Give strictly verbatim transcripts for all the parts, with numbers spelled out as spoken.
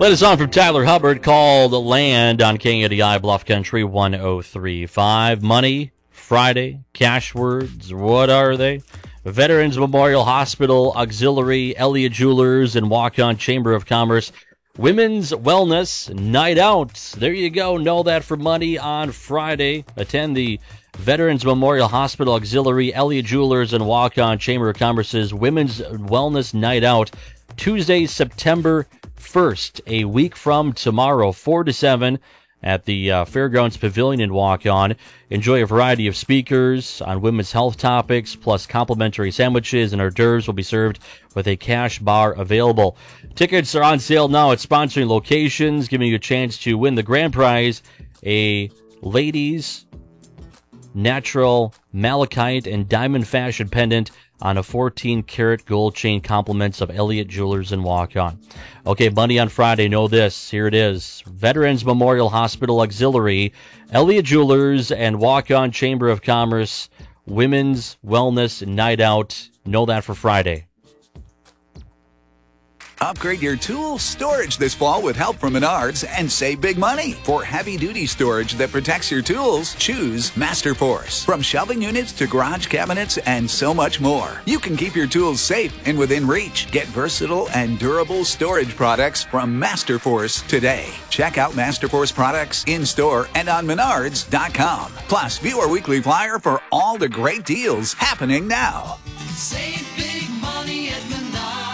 Latest song from Tyler Hubbard called Land on K A D I Bluff Country one oh three point five. Money, Friday, cash words, what are they? Veterans Memorial Hospital Auxiliary, Elliott Jewelers, and Walk-On Chamber of Commerce. Women's Wellness Night Out. There you go. Know that for money on Friday. Attend the Veterans Memorial Hospital Auxiliary, Elliott Jewelers, and Walk-On Chamber of Commerce's Women's Wellness Night Out. Tuesday, September first, a week from tomorrow, four to seven at the uh, Fairgrounds Pavilion in Walk-On. Enjoy a variety of speakers on women's health topics, plus complimentary sandwiches and hors d'oeuvres will be served with a cash bar available. Tickets are on sale now at sponsoring locations, giving you a chance to win the grand prize, a ladies' natural malachite and diamond fashion pendant on a fourteen karat gold chain, compliments of Elliott Jewelers and Walk-On. Okay, money on Friday, know this. Here it is. Veterans Memorial Hospital Auxiliary, Elliott Jewelers, and Walk-On Chamber of Commerce, Women's Wellness Night Out. Know that for Friday. Upgrade your tool storage this fall with help from Menards and save big money. For heavy-duty storage that protects your tools, choose Masterforce. From shelving units to garage cabinets and so much more, you can keep your tools safe and within reach. Get versatile and durable storage products from Masterforce today. Check out Masterforce products in-store and on Menards dot com. Plus, view our weekly flyer for all the great deals happening now. Save big money at Menards.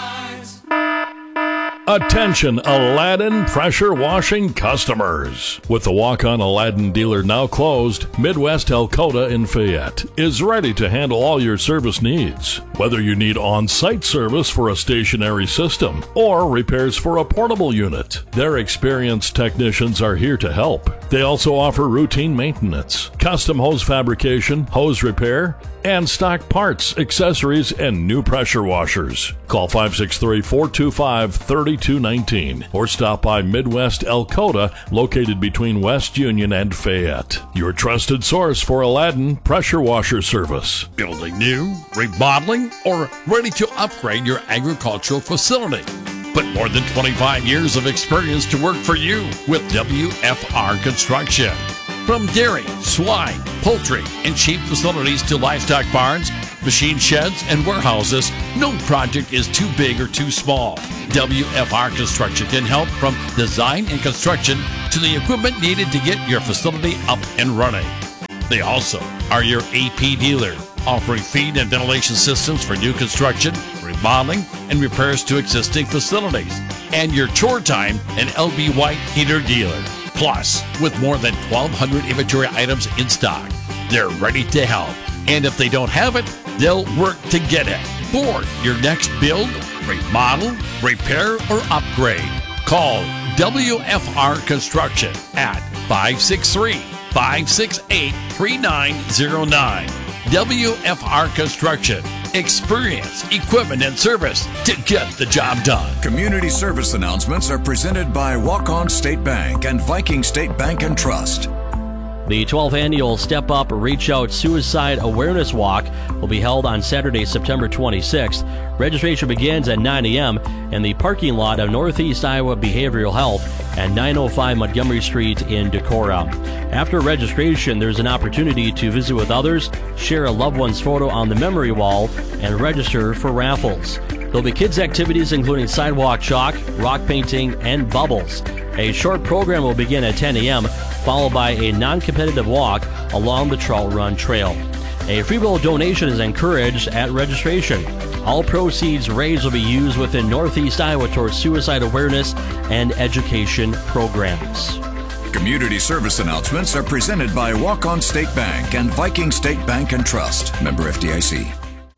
Attention Aladdin pressure washing customers. With the Walk-On Aladdin dealer now closed, Midwest Elkota in Fayette is ready to handle all your service needs. Whether you need on-site service for a stationary system or repairs for a portable unit, their experienced technicians are here to help. They also offer routine maintenance, custom hose fabrication, hose repair, and stock parts, accessories, and new pressure washers. Call five six three, four two five, three two one nine or stop by Midwest Elkota, located between West Union and Fayette. Your trusted source for Aladdin pressure washer service. Building new, remodeling, or ready to upgrade your agricultural facility. Put more than twenty-five years of experience to work for you with W F R Construction. From dairy, swine, poultry, and sheep facilities to livestock barns, machine sheds, and warehouses, no project is too big or too small. W F R Construction can help from design and construction to the equipment needed to get your facility up and running. They also are your A P dealer, offering feed and ventilation systems for new construction, remodeling, and repairs to existing facilities. And your Chore Time and L B White heater dealer. Plus, with more than twelve hundred inventory items in stock, they're ready to help. And if they don't have it, they'll work to get it. For your next build, remodel, repair, or upgrade, call W F R Construction at five six three, five six eight, three nine zero nine. W F R Construction. Experience, equipment, and service to get the job done. Community service announcements are presented by Walk-On State Bank and Viking State Bank and Trust. The twelfth annual Step Up Reach Out Suicide Awareness Walk will be held on Saturday, September twenty-sixth. Registration begins at nine a.m. in the parking lot of Northeast Iowa Behavioral Health at nine oh five Montgomery Street in Decorah. After registration, there's an opportunity to visit with others, share a loved one's photo on the memory wall, and register for raffles. There'll be kids' activities including sidewalk chalk, rock painting, and bubbles. A short program will begin at ten a.m., followed by a non-competitive walk along the Trout Run Trail. A free will donation is encouraged at registration. All proceeds raised will be used within Northeast Iowa towards suicide awareness and education programs. Community service announcements are presented by Walk-On State Bank and Viking State Bank and Trust. Member F D I C.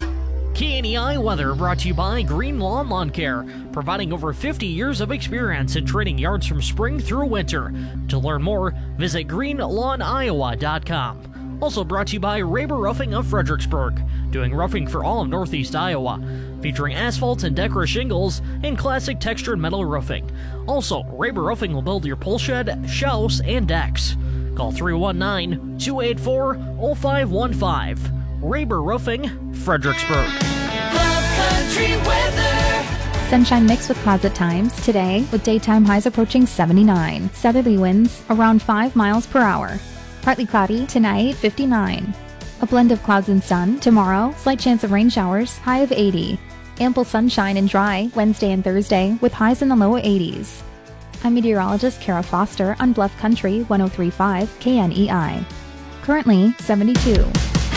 K A D I weather brought to you by Green Lawn Lawn Care, providing over fifty years of experience in treating yards from spring through winter. To learn more, visit green lawn iowa dot com. Also brought to you by Raber Roofing of Fredericksburg, doing roofing for all of Northeast Iowa, featuring asphalt and Decra shingles and classic textured metal roofing. Also, Raber Roofing will build your pole shed, shelves, and decks. Call three one nine, two eight four, oh five one five. Raber Roofing, Fredericksburg. Love Country weather Sunshine mixed with clouds at times today, with daytime highs approaching seventy-nine. Southerly winds around five miles per hour. Partly cloudy tonight, fifty-nine. A blend of clouds and sun tomorrow, slight chance of rain showers, high of eighty. Ample sunshine and dry Wednesday and Thursday with highs in the low eighties. I'm meteorologist Kara Foster on Bluff Country one oh three point five K N E I. Currently seventy-two.